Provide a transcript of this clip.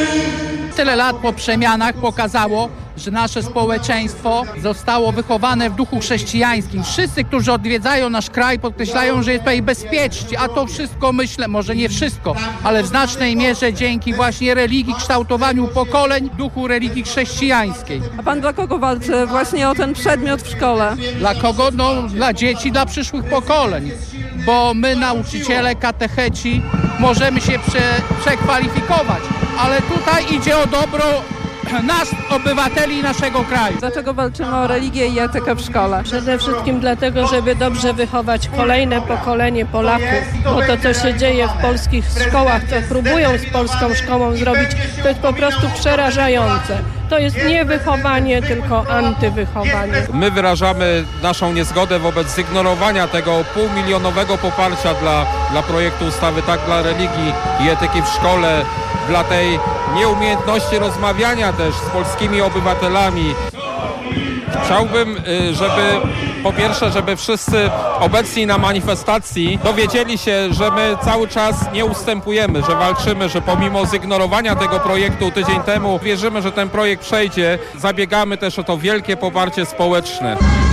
Tyle lat po przemianach pokazało, że nasze społeczeństwo zostało wychowane w duchu chrześcijańskim. Wszyscy, którzy odwiedzają nasz kraj, podkreślają, że jest tutaj bezpiecznie, a to wszystko, myślę, może nie wszystko, ale w znacznej mierze dzięki właśnie religii, kształtowaniu pokoleń w duchu religii chrześcijańskiej. A pan dla kogo walczy właśnie o ten przedmiot w szkole? Dla kogo? No, dla dzieci, dla przyszłych pokoleń. Bo my, nauczyciele, katecheci, możemy się przekwalifikować, ale tutaj idzie o dobro nas, obywateli naszego kraju. Dlaczego walczymy o religię i etykę w szkole? Przede wszystkim dlatego, żeby dobrze wychować kolejne pokolenie Polaków, bo to, co się dzieje w polskich szkołach, co próbują z polską szkołą zrobić, to jest po prostu przerażające. To jest nie wychowanie, tylko antywychowanie. My wyrażamy naszą niezgodę wobec zignorowania tego półmilionowego poparcia dla projektu ustawy Tak dla religii i etyki w szkole, dla tej nieumiejętności rozmawiania też z polskimi obywatelami. Chciałbym, po pierwsze, żeby wszyscy obecni na manifestacji dowiedzieli się, że my cały czas nie ustępujemy, że walczymy, że pomimo zignorowania tego projektu tydzień temu wierzymy, że ten projekt przejdzie. Zabiegamy też o to wielkie poparcie społeczne.